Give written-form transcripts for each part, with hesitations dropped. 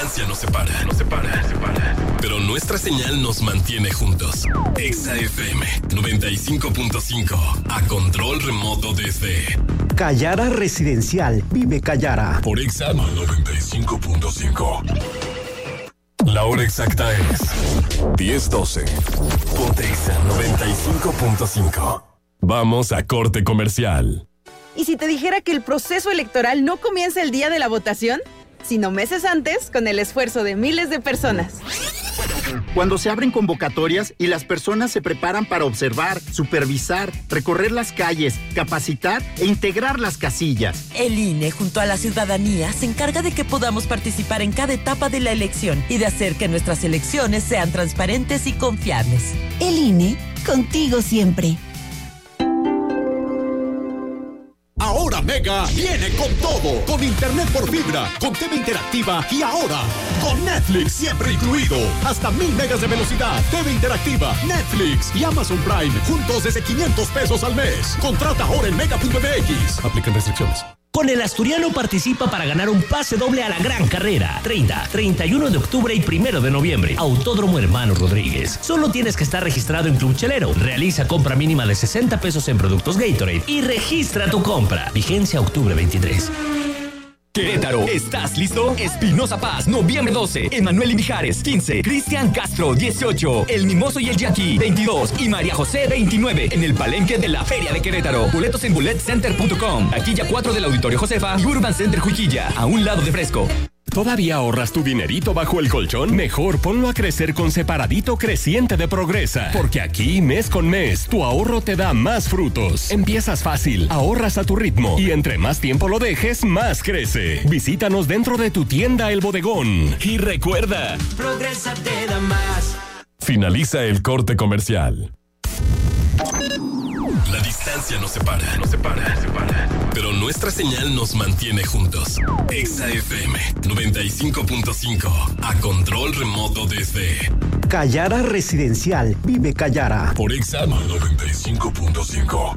distancia nos separa, pero nuestra señal nos mantiene juntos. Exa FM 95.5, a control remoto desde Cayara Residencial. Vive Cayara. Por Exa 95.5. La hora exacta es 10:12. Ponte Exa 95.5. Vamos a corte comercial. ¿Y si te dijera que el proceso electoral no comienza el día de la votación, sino meses antes, con el esfuerzo de miles de personas? Cuando se abren convocatorias y las personas se preparan para observar, supervisar, recorrer las calles, capacitar e integrar las casillas. El INE, junto a la ciudadanía, se encarga de que podamos participar en cada etapa de la elección y de hacer que nuestras elecciones sean transparentes y confiables. El INE, contigo siempre. Ahora Mega viene con todo, con internet por fibra, con TV interactiva y ahora con Netflix siempre incluido. Hasta 1000 megas de velocidad, TV interactiva, Netflix y Amazon Prime juntos desde 500 pesos al mes. Contrata ahora en mega.mx. Aplican restricciones. Con el Asturiano participa para ganar un pase doble a la gran carrera. 30, 31 de octubre y 1 de noviembre. Autódromo Hermano Rodríguez. Solo tienes que estar registrado en Club Chelero. Realiza compra mínima de 60 pesos en productos Gatorade y registra tu compra. Vigencia octubre 23. Querétaro, ¿estás listo? Espinosa Paz, noviembre 12. Emanuel y Mijares, 15. Cristian Castro, 18. El Mimoso y el Jackie, 22. Y María José, 29. En el Palenque de la Feria de Querétaro. Boletos en bulletcenter.com. Taquilla 4 del Auditorio Josefa y Urban Center Juquilla, a un lado de Fresco. ¿Todavía ahorras tu dinerito bajo el colchón? Mejor ponlo a crecer con Separadito Creciente de Progresa. Porque aquí, mes con mes, tu ahorro te da más frutos. Empiezas fácil, ahorras a tu ritmo y entre más tiempo lo dejes, más crece. Visítanos dentro de tu tienda El Bodegón. Y recuerda, Progresa te da más. Finaliza el corte comercial. La distancia nos separa, pero nuestra señal nos mantiene juntos. Exa FM 95.5, a control remoto desde Cayara Residencial. Vive Cayara. Por Exa 95.5.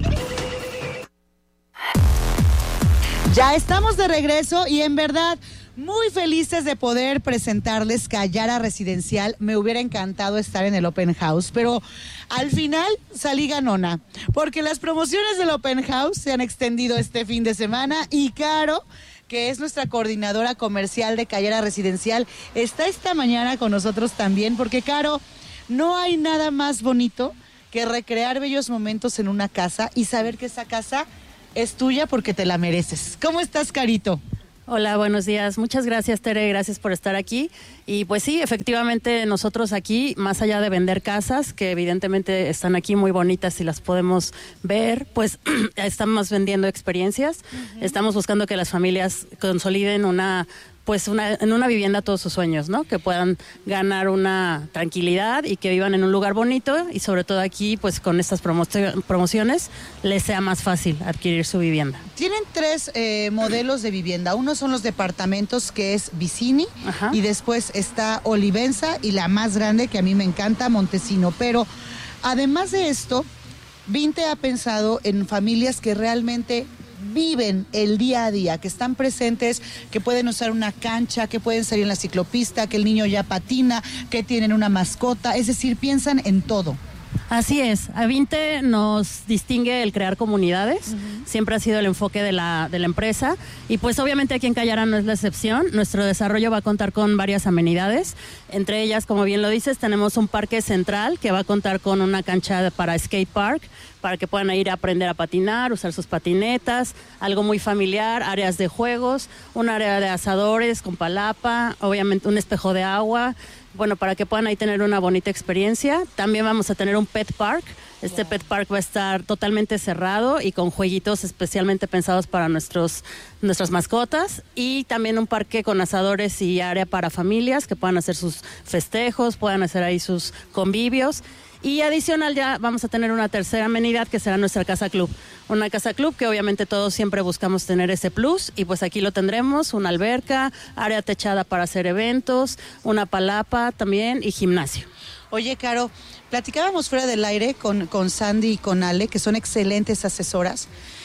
Ya estamos de regreso y en verdad muy felices de poder presentarles Cayara Residencial. Me hubiera encantado estar en el Open House, pero al final salí ganona, porque las promociones del Open House se han extendido este fin de semana y Caro, que es nuestra coordinadora comercial de Cayara Residencial, está esta mañana con nosotros también, porque Caro, no hay nada más bonito que recrear bellos momentos en una casa y saber que esa casa es tuya porque te la mereces. ¿Cómo estás, Carito? Hola, buenos días. Muchas gracias, Tere. Gracias por estar aquí. Y pues sí, efectivamente, nosotros aquí, más allá de vender casas, que evidentemente están aquí muy bonitas y las podemos ver, pues estamos vendiendo experiencias. Estamos buscando que las familias consoliden en una vivienda todos sus sueños, ¿no? Que puedan ganar una tranquilidad y que vivan en un lugar bonito y sobre todo aquí, pues con estas promociones, les sea más fácil adquirir su vivienda. Tienen 3 modelos de vivienda. Uno son los departamentos, que es Vicini, y después está Olivenza y la más grande, que a mí me encanta, Montesino. Pero además de esto, Vinte ha pensado en familias que realmente viven el día a día, que están presentes, que pueden usar una cancha, que pueden salir en la ciclopista, que el niño ya patina, que tienen una mascota, es decir, piensan en todo. Así es, a Vinte nos distingue el crear comunidades, siempre ha sido el enfoque de la empresa y pues obviamente aquí en Cayara no es la excepción. Nuestro desarrollo va a contar con varias amenidades, entre ellas, como bien lo dices, tenemos un parque central que va a contar con una cancha para skate park, para que puedan ir a aprender a patinar, usar sus patinetas, algo muy familiar, áreas de juegos, un área de asadores con palapa, obviamente un espejo de agua, bueno, para que puedan ahí tener una bonita experiencia. También vamos a tener un pet park. Este pet park va a estar totalmente cerrado y con jueguitos especialmente pensados para nuestras mascotas. Y también un parque con asadores y área para familias que puedan hacer sus festejos, puedan hacer ahí sus convivios. Y adicional ya vamos a tener una tercera amenidad que será nuestra casa club. Una casa club que obviamente todos siempre buscamos tener ese plus y pues aquí lo tendremos, una alberca, área techada para hacer eventos, una palapa también y gimnasio. Oye, Caro, platicábamos fuera del aire con Sandy y con Ale, que son excelentes asesoras.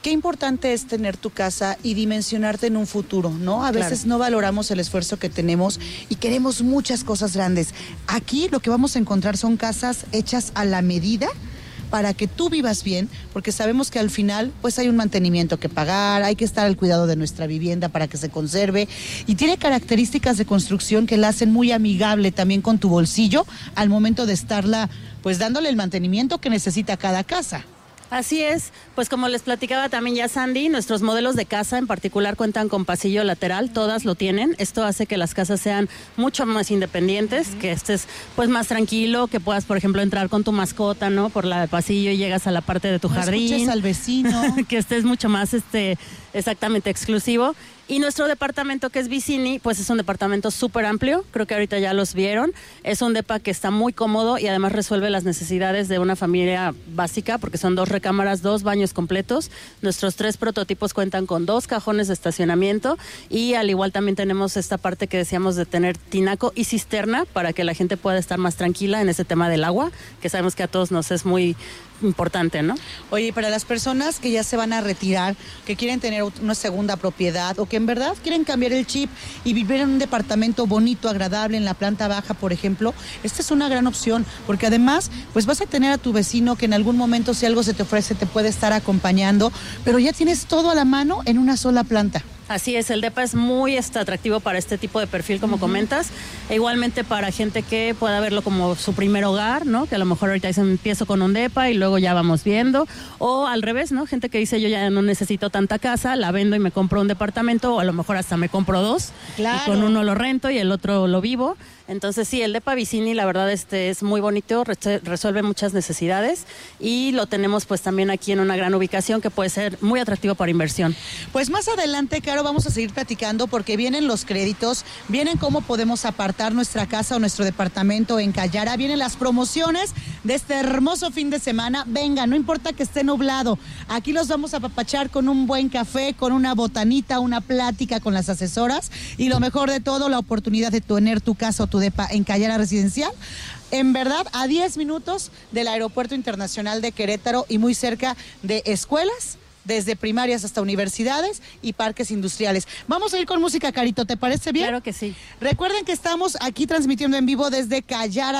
qué importante es tener tu casa y dimensionarte en un futuro, ¿no? A veces no valoramos el esfuerzo que tenemos y queremos muchas cosas grandes. Aquí lo que vamos a encontrar son casas hechas a la medida para que tú vivas bien, porque sabemos que al final pues hay un mantenimiento que pagar, hay que estar al cuidado de nuestra vivienda para que se conserve, y tiene características de construcción que la hacen muy amigable también con tu bolsillo al momento de estarla pues dándole el mantenimiento que necesita cada casa. Así es, pues como les platicaba también ya Sandy, nuestros modelos de casa en particular cuentan con pasillo lateral, todas lo tienen. Esto hace que las casas sean mucho más independientes, que estés pues más tranquilo, que puedas, por ejemplo, entrar con tu mascota, ¿no? Por la pasillo y llegas a la parte de tu jardín. Escuches al vecino. Que estés mucho más exactamente exclusivo. Y nuestro departamento, que es Vicini, pues es un departamento súper amplio, creo que ahorita ya los vieron. Es un depa que está muy cómodo y además resuelve las necesidades de una familia básica, porque son 2 recámaras, 2 baños completos. Nuestros 3 prototipos cuentan con 2 cajones de estacionamiento, y al igual también tenemos esta parte que decíamos de tener tinaco y cisterna para que la gente pueda estar más tranquila en ese tema del agua, que sabemos que a todos nos es muy importante, ¿no? Oye, para las personas que ya se van a retirar, que quieren tener una segunda propiedad o que en verdad quieren cambiar el chip y vivir en un departamento bonito, agradable, en la planta baja, por ejemplo, esta es una gran opción, porque además pues vas a tener a tu vecino que en algún momento, si algo se te ofrece, te puede estar acompañando, pero ya tienes todo a la mano en una sola planta. Así es, el depa es muy atractivo para este tipo de perfil, como comentas, e igualmente para gente que pueda verlo como su primer hogar, ¿no? Que a lo mejor ahorita dicen, empiezo con un depa y luego ya vamos viendo, o al revés, ¿no? Gente que dice, yo ya no necesito tanta casa, la vendo y me compro un departamento, o a lo mejor hasta me compro 2, claro, y con uno lo rento y el otro lo vivo. Entonces sí, el depa Vicini, la verdad, es muy bonito, resuelve muchas necesidades, y lo tenemos pues también aquí en una gran ubicación que puede ser muy atractivo para inversión. Pues más adelante, Caro, vamos a seguir platicando porque vienen los créditos, vienen cómo podemos apartar nuestra casa o nuestro departamento en Cayara, vienen las promociones de este hermoso fin de semana. Venga, no importa que esté nublado, aquí los vamos a apapachar con un buen café, con una botanita, una plática con las asesoras, y lo mejor de todo, la oportunidad de tener tu casa o tu depa en Cayara Residencial. En verdad, a 10 minutos del Aeropuerto Internacional de Querétaro y muy cerca de escuelas, desde primarias hasta universidades y parques industriales. Vamos a ir con música, Carito, ¿te parece bien? Claro que sí. Recuerden que estamos aquí transmitiendo en vivo desde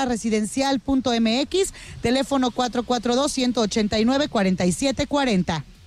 cayararesidencial.mx, teléfono 442-189-4740.